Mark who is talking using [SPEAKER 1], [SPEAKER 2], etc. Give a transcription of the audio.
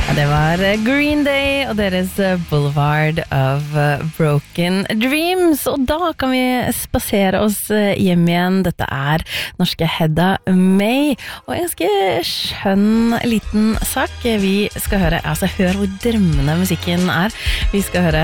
[SPEAKER 1] Ja, det var Green Day og deres Boulevard of Broken Dreams. Og da kan vi spasere oss hjem igjen. Dette norske Hedda May. Og en ganske skjønn liten sak. Vi skal høre, hør hvor drømmende musikken Vi skal høre